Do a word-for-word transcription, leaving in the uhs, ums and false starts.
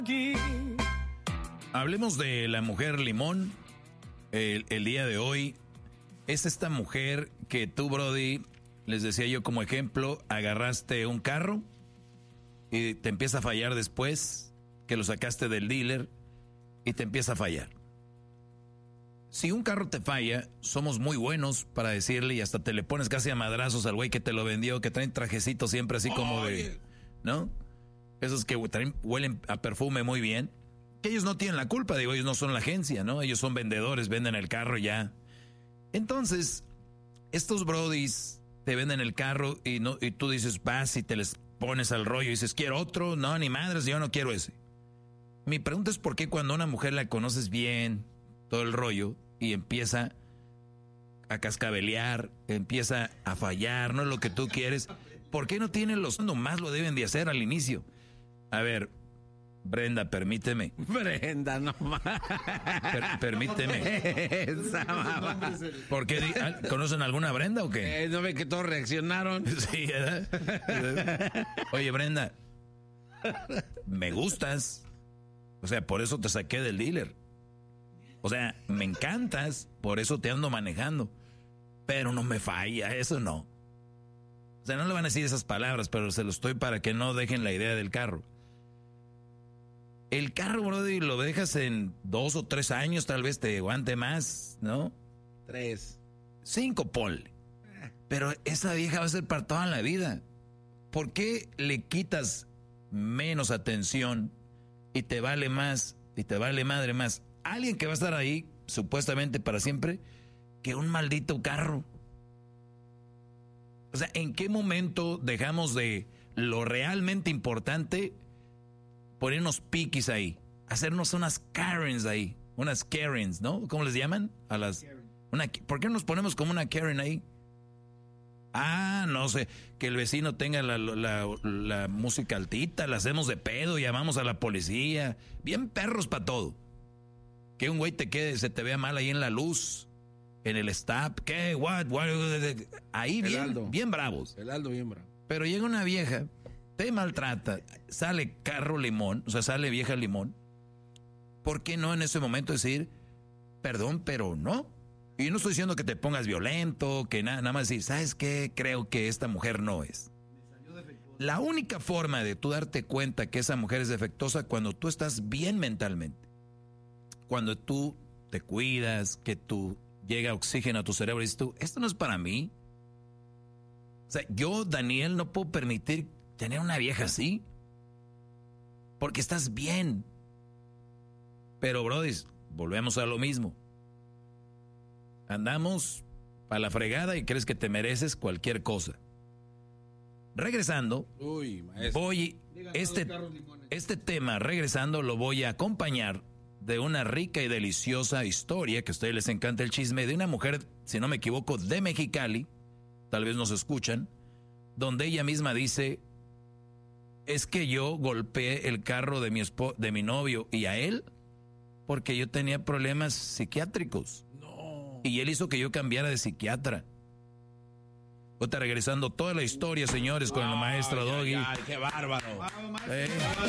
Hablemos de la mujer limón. El, el día de hoy es esta mujer que tú, Brody, les decía yo como ejemplo, agarraste un carro y te empieza a fallar después que lo sacaste del dealer y te empieza a fallar. Si un carro te falla, somos muy buenos para decirle y hasta te le pones casi a madrazos al güey que te lo vendió, que traen trajecito siempre así como de, ¿no? Esos que traen, huelen a perfume muy bien. Que ellos no tienen la culpa, digo, ellos no son la agencia, ¿no? Ellos son vendedores, venden el carro y ya. Entonces, estos brodis te venden el carro y no y tú dices, vas y te les pones al rollo y dices, quiero otro. No, ni madres, yo no quiero ese. Mi pregunta es por qué cuando a una mujer la conoces bien, todo el rollo, y empieza a cascabelear, empieza a fallar, no es lo que tú quieres, ¿por qué no tienen los más lo deben de hacer al inicio? A ver, Brenda, permíteme. Brenda, no más. Per, permíteme. Esa mamá. ¿Por qué? ¿Conocen alguna Brenda o qué? Eh, ¿No ve que todos reaccionaron? Sí, ¿verdad? Oye, Brenda, me gustas. O sea, por eso te saqué del dealer. O sea, me encantas, por eso te ando manejando. Pero no me falla, eso no. O sea, no le van a decir esas palabras, pero se lo estoy para que no dejen la idea del carro. El carro, brody, lo dejas en dos o tres años, tal vez te aguante más, ¿no? Tres. Cinco, ponle. Pero esa vieja va a ser para toda la vida. ¿Por qué le quitas menos atención y te vale más, y te vale madre más alguien que va a estar ahí, supuestamente para siempre, que un maldito carro? O sea, ¿en qué momento dejamos de lo realmente importante ponernos piquis ahí, hacernos unas Karens ahí, unas Karens, ¿no? ¿Cómo les llaman? A las una, ¿por qué nos ponemos como una Karen ahí? Ah, no sé, que el vecino tenga la, la, la música altita, la hacemos de pedo, llamamos a la policía, bien perros para todo. Que un güey te quede, se te vea mal ahí en la luz, en el stop, ¿qué? What? What? Ahí bien, Aldo. bien bravos. El Aldo bien bravo. Pero llega una vieja, te maltrata, sale carro limón, o sea, sale vieja limón. ¿Por qué no en ese momento decir, perdón, pero no? Y no estoy diciendo que te pongas violento, que nada, nada más decir, ¿sabes qué? Creo que esta mujer no es. La única forma de tú darte cuenta que esa mujer es defectuosa cuando tú estás bien mentalmente. Cuando tú te cuidas, que tú llega oxígeno a tu cerebro y dices tú, esto no es para mí. O sea, yo, Daniel, no puedo permitir tener una vieja así. Porque estás bien. Pero, brodis, volvemos a lo mismo. Andamos a la fregada y crees que te mereces cualquier cosa. Regresando, Uy, maestro. voy, este, este tema, regresando, lo voy a acompañar de una rica y deliciosa historia, que a ustedes les encanta el chisme, de una mujer, si no me equivoco, de Mexicali, tal vez nos escuchan, donde ella misma dice, es que yo golpeé el carro de mi, espo- de mi novio y a él porque yo tenía problemas psiquiátricos. No. Y él hizo que yo cambiara de psiquiatra. Otra regresando toda la historia, señores, con el maestro Doggy. Ay, qué bárbaro. Eh.